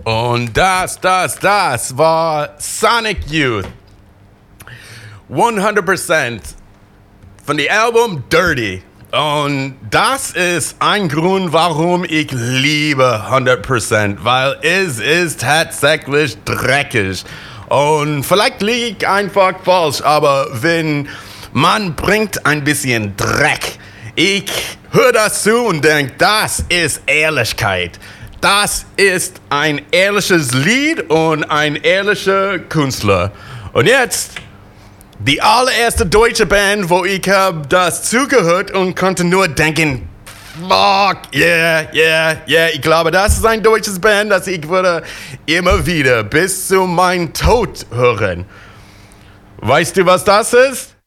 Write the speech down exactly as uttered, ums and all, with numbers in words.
Und das, das, das war Sonic Youth. hundert Prozent von dem Album Dirty. Und das ist ein Grund, warum ich liebe hundert Prozent, weil es ist tatsächlich dreckig. Und vielleicht liege ich einfach falsch, aber wenn man bringt ein bisschen Dreck, ich höre das zu und denke, das ist Ehrlichkeit. Das ist ein ehrliches Lied und ein ehrlicher Künstler. Und jetzt die allererste deutsche Band, wo ich habe das zugehört und konnte nur denken, fuck, yeah, yeah, yeah. Ich glaube, das ist ein deutsches Band, das ich würde immer wieder bis zu meinem Tod hören. Weißt du, was das ist?